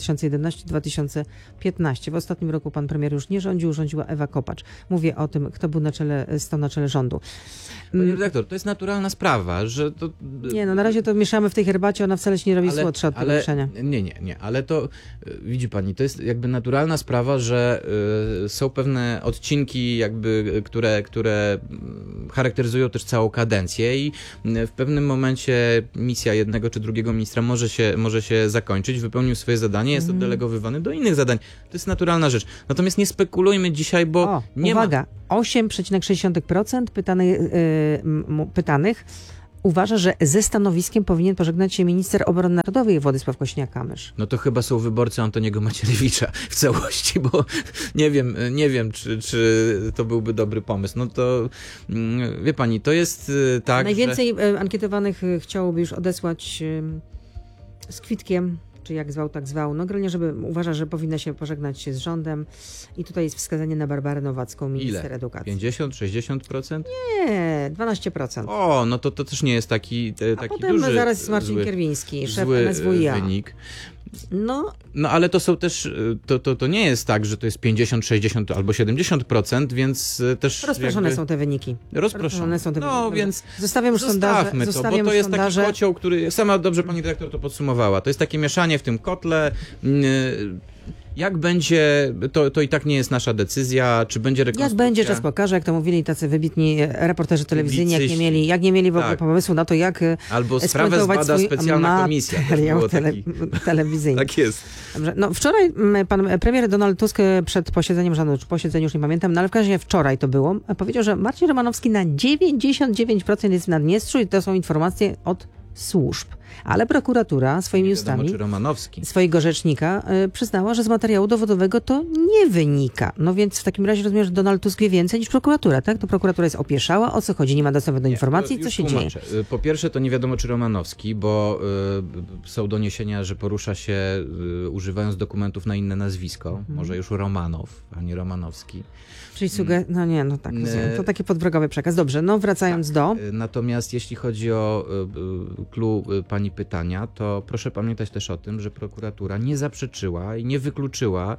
2011-2015. W ostatnim roku pan premier już nie rządził, rządziła Ewa Kopacz. Mówię o tym, kto był stał na czele rządu. Panie redaktor, to jest naturalna sprawa, że to... Nie, no na razie to mieszamy w tej herbacie, ona wcale się nie robi słodsza od tego mieszania. Nie, ale to, widzi pani, to jest jakby naturalna sprawa, że są pewne odcinki jakby, które charakteryzują też całą kadencję i w pewnym momencie misja jednego czy drugiego ministra może się zakończyć, wypełnił swoje zadanie, jest oddelegowywany do innych zadań. To jest naturalna rzecz. Natomiast nie spekulujmy dzisiaj, bo uwaga, 8,6% pytanych uważa, że ze stanowiskiem powinien pożegnać się minister obrony narodowej Władysław Kosiniak-Kamysz. No to chyba są wyborcy Antoniego Macierewicza w całości, bo nie wiem, czy to byłby dobry pomysł. No to wie pani, to jest tak, najwięcej ankietowanych chciałoby już odesłać z kwitkiem, czy jak zwał, tak zwał. No generalnie, uważa, że powinna się pożegnać się z rządem. I tutaj jest wskazanie na Barbarę Nowacką, minister edukacji. 50, 60%? Nie, 12%. O, no to też nie jest taki potem duży, zaraz Marcin Kierwiński, szef zły MSWiA. wynik. No ale to są też, to nie jest tak, że to jest 50, 60 albo 70%, więc też rozproszone są te wyniki. Rozproszone są te wyniki. No więc zostawiam już sondaże. Bo to jest taki kocioł, który, sama dobrze pani dyrektor to podsumowała, to jest takie mieszanie w tym kotle. Jak będzie, to i tak nie jest nasza decyzja, czy będzie rekonstrukcja. Jak będzie, czas pokaże, jak to mówili tacy wybitni reporterzy telewizyjni, jak nie mieli w ogóle pomysłu na to, jak albo sprawę zbada specjalna komisja. Telewizyjny. Tak jest. Dobrze. No, wczoraj pan premier Donald Tusk przed posiedzeniem rządu, czy posiedzeniu już nie pamiętam, no ale w każdym razie wczoraj to było, powiedział, że Marcin Romanowski na 99% jest w Naddniestrzu i to są informacje od służb. Ale prokuratura swoimi ustami swojego rzecznika przyznała, że z materiału dowodowego to nie wynika. No więc w takim razie rozumiem, że Donald Tusk wie więcej niż prokuratura, tak? To prokuratura jest opieszała, o co chodzi, nie ma dostępu do informacji, co się dzieje. Po pierwsze to nie wiadomo, czy Romanowski, bo są doniesienia, że porusza się używając dokumentów na inne nazwisko. Może już Romanow, a nie Romanowski. Czyli to taki podwrogowy przekaz. Dobrze, no wracając do... Natomiast jeśli chodzi o clue pani pytania, to proszę pamiętać też o tym, że prokuratura nie zaprzeczyła i nie wykluczyła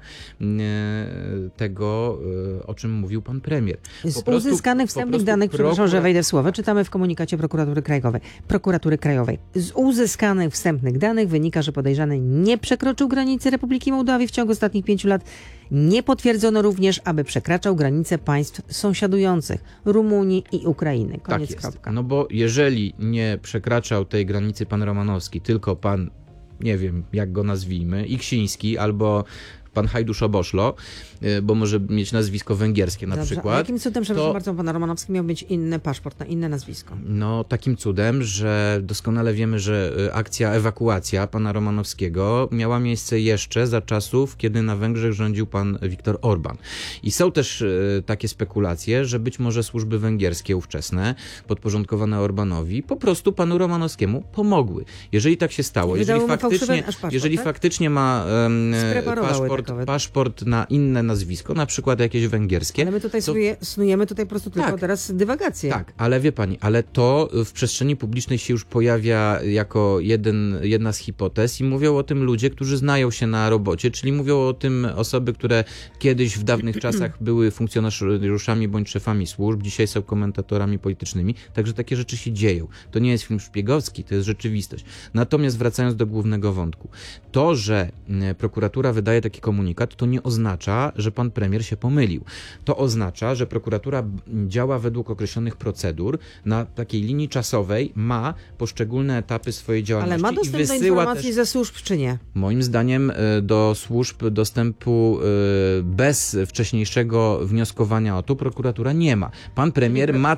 tego, o czym mówił pan premier. Z uzyskanych wstępnych danych, przepraszam, że wejdę w słowo, czytamy w komunikacie prokuratury krajowej. Z uzyskanych wstępnych danych wynika, że podejrzany nie przekroczył granicy Republiki Mołdawii w ciągu ostatnich 5 lat. Nie potwierdzono również, aby przekraczał granice państw sąsiadujących, Rumunii i Ukrainy. Koniec, kropka. No bo jeżeli nie przekraczał tej granicy pan Romanowski, tylko pan, nie wiem jak go nazwijmy, Iksiński albo pan Hajdusz-Oboszlo, bo może mieć nazwisko węgierskie na przykład. A jakim cudem, przepraszam bardzo, pan Romanowski miał mieć inny paszport na inne nazwisko? No takim cudem, że doskonale wiemy, że akcja ewakuacja pana Romanowskiego miała miejsce jeszcze za czasów, kiedy na Węgrzech rządził pan Viktor Orban. I są też takie spekulacje, że być może służby węgierskie ówczesne, podporządkowane Orbanowi, po prostu panu Romanowskiemu pomogły. Jeżeli tak się stało, jeżeli faktycznie ma paszport na inne nazwisko, na przykład jakieś węgierskie. Ale my tutaj snujemy po prostu tylko teraz dywagację. Tak, ale wie pani, ale to w przestrzeni publicznej się już pojawia jako jedna z hipotez i mówią o tym ludzie, którzy znają się na robocie, czyli mówią o tym osoby, które kiedyś w dawnych czasach były funkcjonariuszami bądź szefami służb, dzisiaj są komentatorami politycznymi, także takie rzeczy się dzieją. To nie jest film szpiegowski, to jest rzeczywistość. Natomiast wracając do głównego wątku, to, że prokuratura wydaje taki komunikat, to nie oznacza, że pan premier się pomylił. To oznacza, że prokuratura działa według określonych procedur, na takiej linii czasowej ma poszczególne etapy swojej działalności. Ale ma dostęp do informacji ze służb, czy nie? Moim zdaniem do służb dostępu bez wcześniejszego wnioskowania o to prokuratura nie ma. Pan premier ma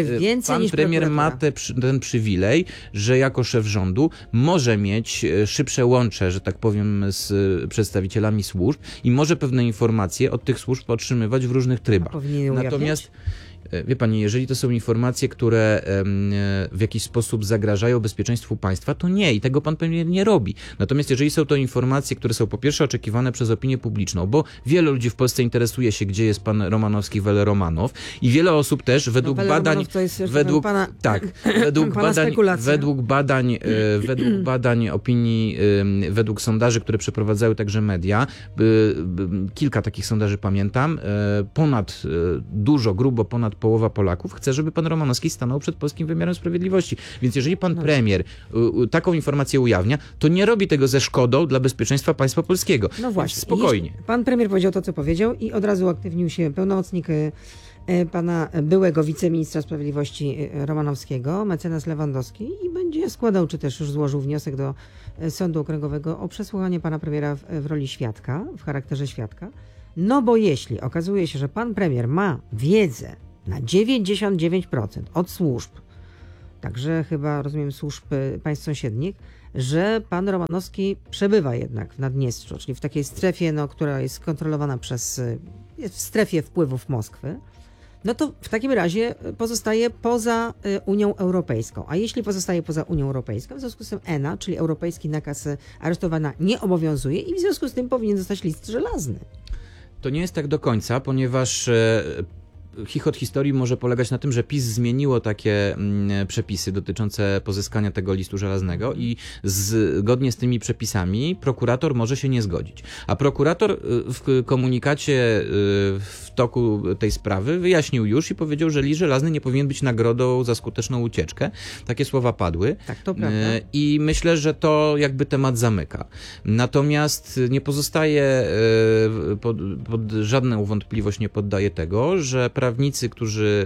ten przywilej, że jako szef rządu może mieć szybsze łącze, że tak powiem, z przedstawicielami służb i może pewne informacje od tych służb otrzymywać w różnych trybach. Natomiast Wie pani, jeżeli to są informacje, które w jakiś sposób zagrażają bezpieczeństwu państwa, to nie i tego pan premier nie robi. Natomiast jeżeli są to informacje, które są po pierwsze oczekiwane przez opinię publiczną, bo wiele ludzi w Polsce interesuje się, gdzie jest pan Romanowski, Wele Romanow i wiele osób też według badań, według badań opinii, według sondaży, które przeprowadzały także media, kilka takich sondaży pamiętam, grubo ponad połowa Polaków chce, żeby pan Romanowski stanął przed polskim wymiarem sprawiedliwości. Więc jeżeli pan premier taką informację ujawnia, to nie robi tego ze szkodą dla bezpieczeństwa państwa polskiego. No właśnie. Spokojnie. Pan premier powiedział to, co powiedział i od razu uaktywnił się pełnomocnik pana byłego wiceministra sprawiedliwości Romanowskiego, mecenas Lewandowski i będzie składał, czy też już złożył wniosek do Sądu Okręgowego o przesłuchanie pana premiera w roli świadka, w charakterze świadka. No bo jeśli okazuje się, że pan premier ma wiedzę na 99% od służb, także chyba, rozumiem, służb państw sąsiednich, że pan Romanowski przebywa jednak w Naddniestrzu, czyli w takiej strefie, która jest kontrolowana jest w strefie wpływów Moskwy, no to w takim razie pozostaje poza Unią Europejską. A jeśli pozostaje poza Unią Europejską, w związku z tym ENA, czyli Europejski Nakaz Aresztowania, nie obowiązuje i w związku z tym powinien zostać list żelazny. To nie jest tak do końca, ponieważ chichot historii może polegać na tym, że PiS zmieniło takie przepisy dotyczące pozyskania tego listu żelaznego i zgodnie z tymi przepisami prokurator może się nie zgodzić. A prokurator w komunikacie w toku tej sprawy wyjaśnił już i powiedział, że list żelazny nie powinien być nagrodą za skuteczną ucieczkę. Takie słowa padły. Tak, to prawda. I myślę, że to jakby temat zamyka. Natomiast nie pozostaje pod żadną wątpliwość nie poddaje tego, że prawnicy, którzy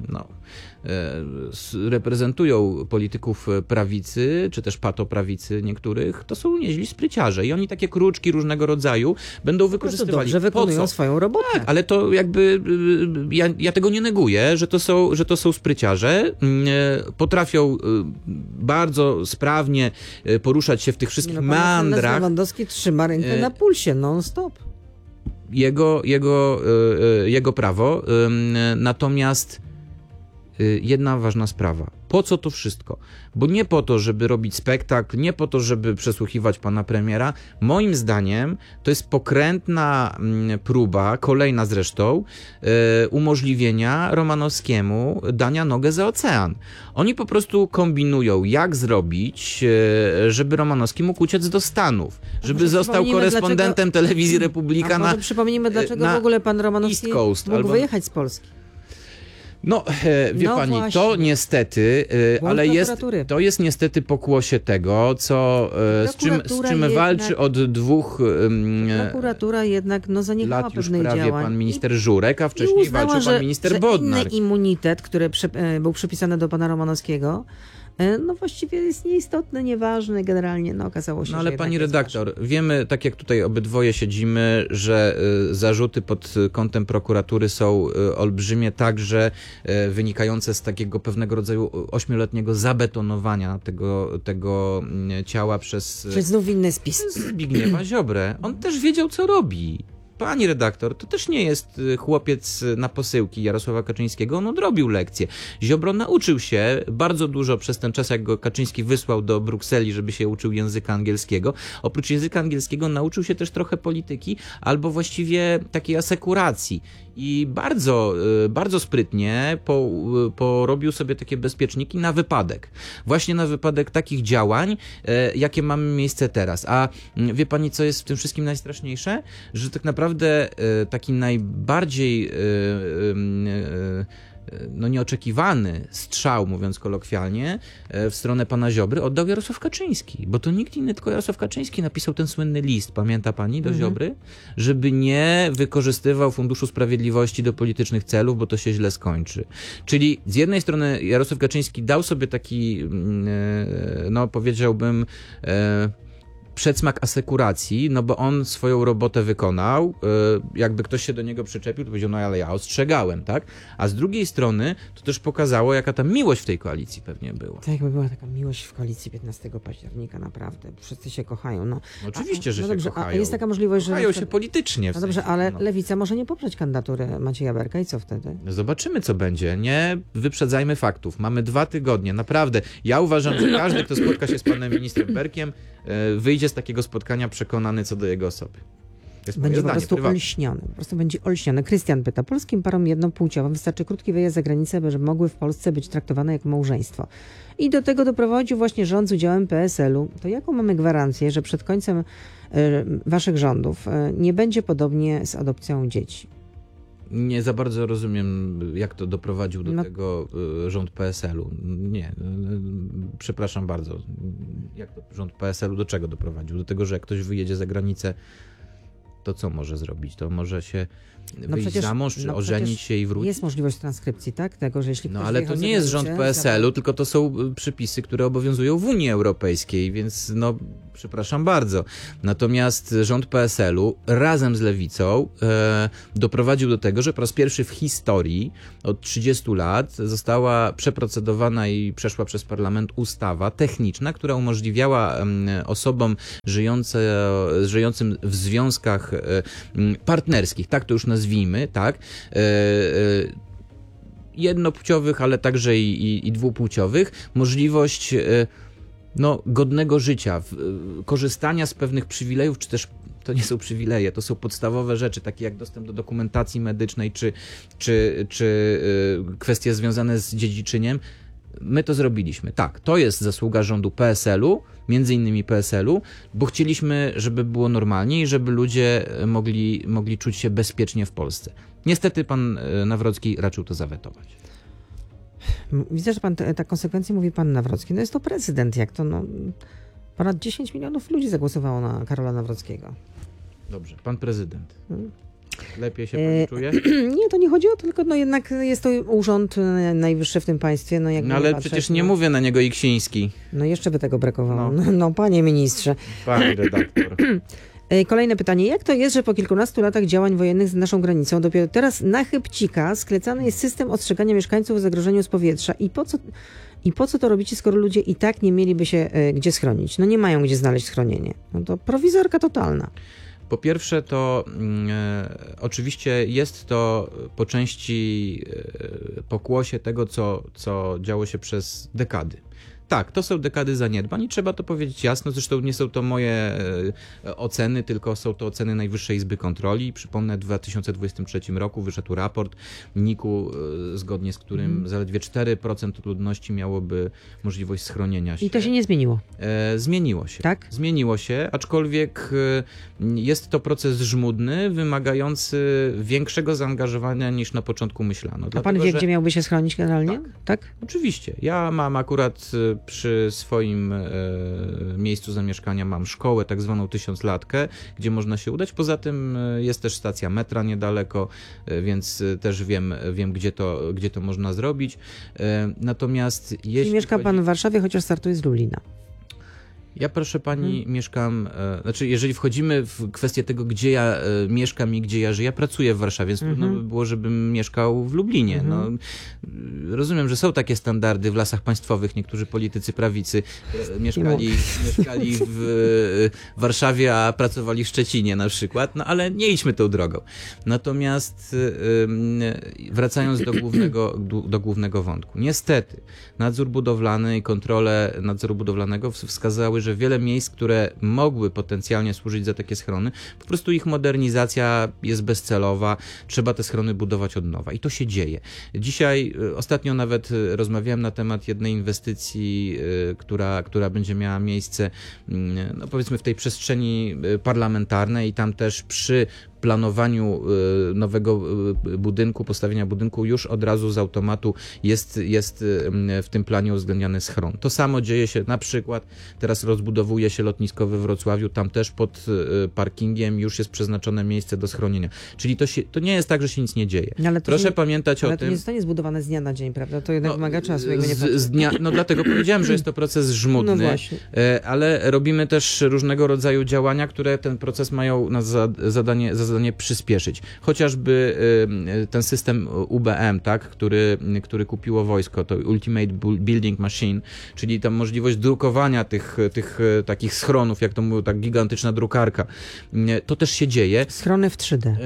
reprezentują polityków prawicy, czy też patoprawicy niektórych, to są nieźli spryciarze i oni takie kruczki różnego rodzaju będą wykorzystywali. Dobrze wykonują swoją robotę. Tak, ale to jakby ja tego nie neguję, że to są spryciarze, potrafią bardzo sprawnie poruszać się w tych wszystkich meandrach. Lewandowski trzyma rękę na pulsie non-stop. Jego prawo, natomiast jedna ważna sprawa. Po co to wszystko? Bo nie po to, żeby robić spektakl, nie po to, żeby przesłuchiwać pana premiera. Moim zdaniem to jest pokrętna próba, kolejna zresztą, umożliwienia Romanowskiemu dania nogę za ocean. Oni po prostu kombinują, jak zrobić, żeby Romanowski mógł uciec do Stanów, żeby został korespondentem telewizji Republika może przypomnijmy, dlaczego w ogóle pan Romanowski mógł wyjechać z Polski. No, wie pani, właśnie. To niestety, ale to jest niestety pokłosie tego, z czym walczy od 2 prokuratura jednak zaniechała lat już pewnych prawie działań. pan minister Żurek, a wcześniej walczył pan minister Bodnar. Inny immunitet, który był przypisany do pana Romanowskiego, właściwie jest nieistotny, nieważny, generalnie okazało się, że ale pani redaktor, wiemy, tak jak tutaj obydwoje siedzimy, że zarzuty pod kątem prokuratury są olbrzymie, także wynikające z takiego pewnego rodzaju 8-letniego zabetonowania tego ciała przez znów inny spis. Zbigniewa Ziobrę. On też wiedział, co robi. Pani redaktor, to też nie jest chłopiec na posyłki Jarosława Kaczyńskiego, on odrobił lekcję. Ziobro nauczył się bardzo dużo przez ten czas, jak go Kaczyński wysłał do Brukseli, żeby się uczył języka angielskiego. Oprócz języka angielskiego nauczył się też trochę polityki, albo właściwie takiej asekuracji. I bardzo sprytnie porobił sobie takie bezpieczniki na wypadek. Właśnie na wypadek takich działań, jakie mamy miejsce teraz. A wie pani, co jest w tym wszystkim najstraszniejsze? Że tak naprawdę taki najbardziej nieoczekiwany strzał, mówiąc kolokwialnie, w stronę pana Ziobry oddał Jarosław Kaczyński, bo to nikt inny, tylko Jarosław Kaczyński napisał ten słynny list, pamięta pani, do Ziobry, żeby nie wykorzystywał Funduszu Sprawiedliwości do politycznych celów, bo to się źle skończy. Czyli z jednej strony Jarosław Kaczyński dał sobie taki, powiedziałbym, przedsmak asekuracji, no bo on swoją robotę wykonał, jakby ktoś się do niego przyczepił, to powiedział, no ale ja ostrzegałem, tak? A z drugiej strony to też pokazało, jaka tam miłość w tej koalicji pewnie była. Tak jakby była taka miłość w koalicji 15 października, naprawdę. Wszyscy się kochają. No. Oczywiście, że się kochają. A jest taka możliwość, że... Kochają się politycznie. No dobrze, ale Lewica może nie poprzeć kandydatury Macieja Berka i co wtedy? Zobaczymy, co będzie. Nie wyprzedzajmy faktów. Mamy 2 tygodnie, naprawdę. Ja uważam, że każdy, kto spotka się z panem ministrem Berkiem, wyjdzie z takiego spotkania przekonany co do jego osoby. Będzie po prostu olśniony. Po prostu będzie olśniony. Krystian pyta, polskim parom jednopłciowym wystarczy krótki wyjazd za granicę, żeby mogły w Polsce być traktowane jak małżeństwo. I do tego doprowadził właśnie rząd z udziałem PSL-u. To jaką mamy gwarancję, że przed końcem waszych rządów nie będzie podobnie z adopcją dzieci? Nie za bardzo rozumiem, jak to doprowadził do tego rząd PSL-u. Nie, przepraszam bardzo. Jak to rząd PSL-u do czego doprowadził? Do tego, że jak ktoś wyjedzie za granicę, to co może zrobić? To może się wyjść za mąż, czy ożenić się i wrócić? Jest możliwość transkrypcji, tak? Tego, że jeśli no ale to nie jest rząd PSL-u, tylko to są przepisy, które obowiązują w Unii Europejskiej, więc no, przepraszam bardzo. Natomiast rząd PSL-u razem z Lewicą doprowadził do tego, że po raz pierwszy w historii od 30 lat została przeprocedowana i przeszła przez parlament ustawa techniczna, która umożliwiała osobom żyjącym w związkach partnerskich, tak to już nazwijmy, tak, jednopłciowych, ale także i dwupłciowych, możliwość godnego życia, korzystania z pewnych przywilejów, czy też to nie są przywileje, to są podstawowe rzeczy, takie jak dostęp do dokumentacji medycznej, czy kwestie związane z dziedziczyniem. My to zrobiliśmy. Tak, to jest zasługa rządu PSL-u, między innymi PSL-u, bo chcieliśmy, żeby było normalnie i żeby ludzie mogli czuć się bezpiecznie w Polsce. Niestety pan Nawrocki raczył to zawetować. Widzę, że pan ta konsekwencja mówi pan Nawrocki. No jest to prezydent, jak to ponad 10 milionów ludzi zagłosowało na Karola Nawrockiego. Dobrze, pan prezydent. Lepiej się pani czuje? Nie, to nie chodzi o to, tylko jednak jest to urząd najwyższy w tym państwie. Ale przecież nie mówię na niego Iksiński. No jeszcze by tego brakowało. No panie ministrze. Pani redaktor. Kolejne pytanie. Jak to jest, że po kilkunastu latach działań wojennych z naszą granicą dopiero teraz na chybcika sklecany jest system ostrzegania mieszkańców o zagrożeniu z powietrza? I po co to robicie, skoro ludzie i tak nie mieliby się gdzie schronić? No nie mają gdzie znaleźć schronienie. No to prowizorka totalna. Po pierwsze to oczywiście jest to po części pokłosie tego, co działo się przez dekady. Tak, to są dekady zaniedbań i trzeba to powiedzieć jasno. Zresztą nie są to moje oceny, tylko są to oceny Najwyższej Izby Kontroli. Przypomnę, w 2023 roku wyszedł raport NIK-u, zgodnie z którym zaledwie 4% ludności miałoby możliwość schronienia się. I to się nie zmieniło? Zmieniło się. Tak? Zmieniło się, aczkolwiek jest to proces żmudny, wymagający większego zaangażowania niż na początku myślano. A pan wie, gdzie miałby się schronić generalnie? Tak? Oczywiście. Ja mam akurat przy swoim miejscu zamieszkania mam szkołę, tak zwaną 1000-latkę, gdzie można się udać. Poza tym jest też stacja metra niedaleko, więc też wiem gdzie to można zrobić. Natomiast jeśli mieszka pan w Warszawie, chociaż startuje z Lublina. Ja, proszę pani, mieszkam, jeżeli wchodzimy w kwestię tego, gdzie ja mieszkam i gdzie ja żyję, ja pracuję w Warszawie, więc trudno by było, żebym mieszkał w Lublinie. No, rozumiem, że są takie standardy w Lasach Państwowych, niektórzy politycy prawicy mieszkali w Warszawie, a pracowali w Szczecinie na przykład, no ale nie idźmy tą drogą. Natomiast wracając do głównego wątku. Niestety, nadzór budowlany i kontrole nadzoru budowlanego wskazały, że wiele miejsc, które mogły potencjalnie służyć za takie schrony, po prostu ich modernizacja jest bezcelowa, trzeba te schrony budować od nowa i to się dzieje. Dzisiaj, ostatnio nawet rozmawiałem na temat jednej inwestycji, która będzie miała miejsce, no powiedzmy w tej przestrzeni parlamentarnej i tam też przy planowaniu nowego budynku, postawienia budynku już od razu z automatu jest w tym planie uwzględniany schron. To samo dzieje się na przykład, teraz rozbudowuje się lotnisko we Wrocławiu, tam też pod parkingiem już jest przeznaczone miejsce do schronienia. Czyli to nie jest tak, że się nic nie dzieje. Proszę pamiętać o tym. Ale to nie zostanie zbudowane z dnia na dzień, prawda? To jednak wymaga czasu. Dlatego powiedziałem, że jest to proces żmudny, no właśnie. Ale robimy też różnego rodzaju działania, które ten proces mają za zadanie przyspieszyć. Chociażby ten system UBM, tak, który kupiło wojsko, to Ultimate Building Machine, czyli ta możliwość drukowania tych takich schronów, jak to mówią, tak gigantyczna drukarka. To też się dzieje. Schrony w 3D.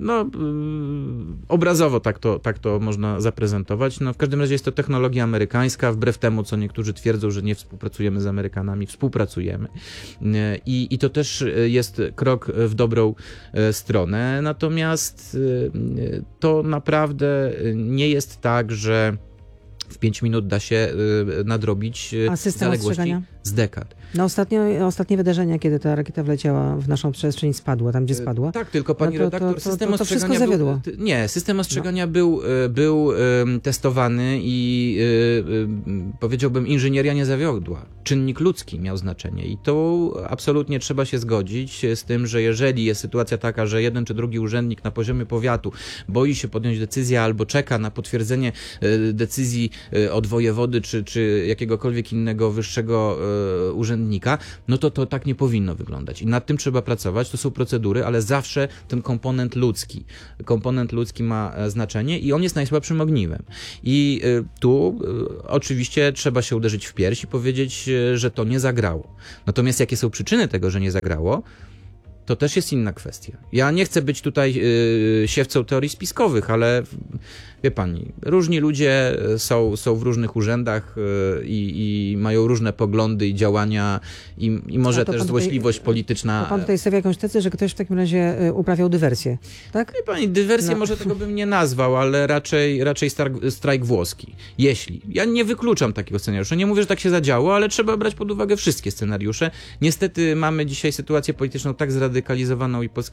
Obrazowo tak to można zaprezentować. W każdym razie jest to technologia amerykańska, wbrew temu, co niektórzy twierdzą, że nie współpracujemy z Amerykanami. Współpracujemy. I to też jest krok w dobrą stronę. Natomiast to naprawdę nie jest tak, że w 5 minut da się nadrobić zaległości z dekad. Ostatnie wydarzenia, kiedy ta rakieta wleciała w naszą przestrzeń, spadła, tam gdzie spadła. Tak, tylko pani redaktor, system to wszystko zawiodło. System ostrzegania był testowany i powiedziałbym, inżynieria nie zawiodła. Czynnik ludzki miał znaczenie i to absolutnie trzeba się zgodzić z tym, że jeżeli jest sytuacja taka, że jeden czy drugi urzędnik na poziomie powiatu boi się podjąć decyzję albo czeka na potwierdzenie decyzji od wojewody czy jakiegokolwiek innego wyższego urzędnika, no to tak nie powinno wyglądać. I nad tym trzeba pracować, to są procedury, ale zawsze ten komponent ludzki ma znaczenie i on jest najsłabszym ogniwem. I tu oczywiście trzeba się uderzyć w pierś i powiedzieć, że to nie zagrało. Natomiast jakie są przyczyny tego, że nie zagrało, to też jest inna kwestia. Ja nie chcę być tutaj siewcą teorii spiskowych, ale wie pani, różni ludzie są w różnych urzędach i mają różne poglądy i działania i może też złośliwość polityczna. A pan tutaj stawia jakąś tezę, że ktoś w takim razie uprawiał dywersję, tak? Wie pani, dywersję może tego bym nie nazwał, ale raczej strajk włoski. Ja nie wykluczam takiego scenariusza. Nie mówię, że tak się zadziało, ale trzeba brać pod uwagę wszystkie scenariusze. Niestety mamy dzisiaj sytuację polityczną tak zradykalizowaną i Polska